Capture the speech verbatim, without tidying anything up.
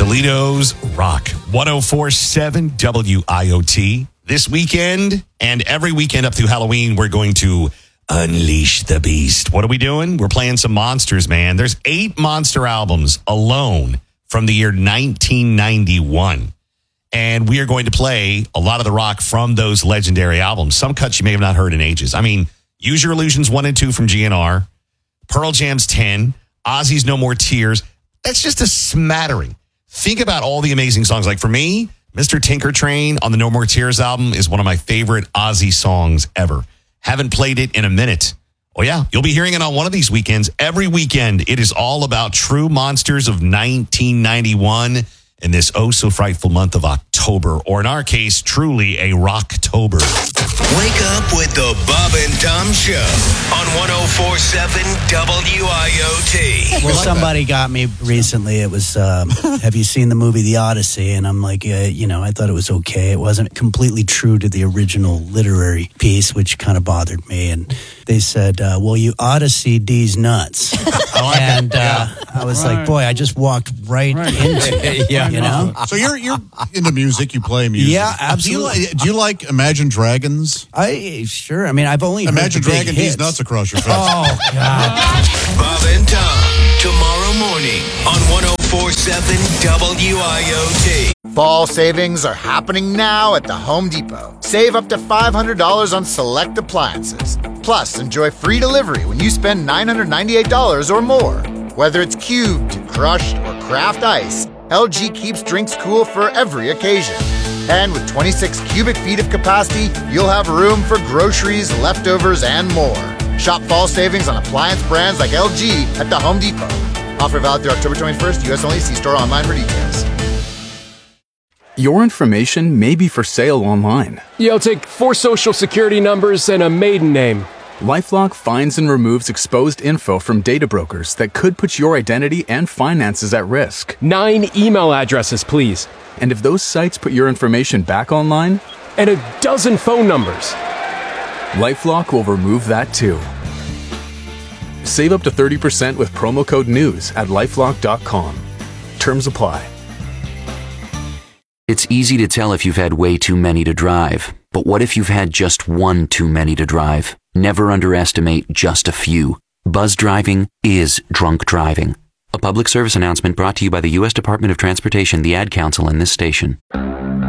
Toledo's Rock. one oh four point seven W I O T. This weekend and every weekend up through Halloween, we're going to unleash the beast. What are we doing? We're playing some monsters, man. There's eight monster albums alone from the year nineteen ninety-one. And we are going to play a lot of the rock from those legendary albums. Some cuts you may have not heard in ages. I mean, Use Your Illusions one and two from G N R, Pearl Jam's ten, Ozzy's No More Tears. That's just a smattering. Think about all the amazing songs. Like for me, Mister Tinker Train on the No More Tears album is one of my favorite Ozzy songs ever. Haven't played it in a minute. Oh yeah, you'll be hearing it on one of these weekends. Every weekend, it is all about true monsters of nineteen ninety-one in this oh so frightful month of October, or in our case, truly a Rocktober. Wake up with the Bob and Tom Show on one oh four point seven W I O T. Well, somebody got me recently. It was, um, have you seen the movie The Odyssey? And I'm like, uh, you know, I thought it was okay. It wasn't completely true to the original literary piece, which kind of bothered me. And they said, uh, well, you Odyssey D's nuts. And uh, I was right. like, boy, I just walked right, right. into it, yeah. you know? So you're you're into music, you play music. Yeah, absolutely. Do you, like, do you like Imagine Dragons? I Sure. I mean, I've only Imagine heard the Dragon big D's hits. nuts across your face. Oh, God. Bob and Tom, tomorrow morning on one oh four point seven W I O T. Fall savings are happening now at the Home Depot. Save up to five hundred dollars on select appliances. Plus, enjoy free delivery when you spend nine hundred ninety-eight dollars or more. Whether it's cubed, crushed, or craft ice, L G keeps drinks cool for every occasion. And with twenty-six cubic feet of capacity, you'll have room for groceries, leftovers, and more. Shop fall savings on appliance brands like L G at the Home Depot. Offer valid through October twenty-first, U S only. See store online for details. Your information may be for sale online. Yeah, I'll take four social security numbers and a maiden name. LifeLock finds and removes exposed info from data brokers that could put your identity and finances at risk. Nine email addresses, please. And if those sites put your information back online? And a dozen phone numbers. LifeLock will remove that too. Save up to thirty percent with promo code NEWS at lifelock dot com. Terms apply. It's easy to tell if you've had way too many to drive. But what if you've had just one too many to drive? Never underestimate just a few. Buzz driving is drunk driving. A public service announcement brought to you by the U S Department of Transportation, the Ad Council, and this station.